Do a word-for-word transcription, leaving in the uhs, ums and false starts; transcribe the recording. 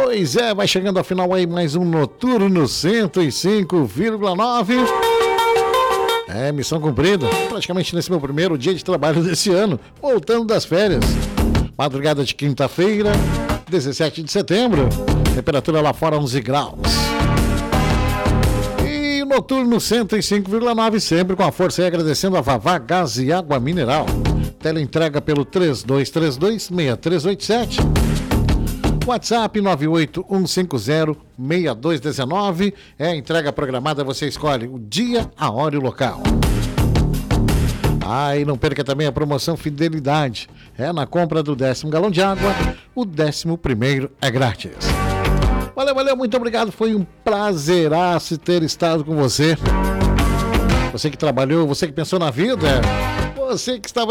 Pois é, vai chegando ao final aí mais um Noturno cento e cinco vírgula nove. É, missão cumprida, praticamente nesse meu primeiro dia de trabalho desse ano, voltando das férias. Madrugada de quinta-feira, dezessete de setembro, temperatura lá fora onze graus. E o Noturno cento e cinco vírgula nove sempre com a força e agradecendo a Vavá Gás e Água Mineral. Teleentrega pelo três dois três dois, seis três oito sete. WhatsApp nove oito um cinco zero, seis dois um nove. É a entrega programada, você escolhe o dia, a hora e o local. Ah, e não perca também a promoção Fidelidade. É na compra do décimo galão de água, o décimo primeiro é grátis. Valeu, valeu, muito obrigado. Foi um prazeraço ter estado com você. Você que trabalhou, você que pensou na vida, você que estava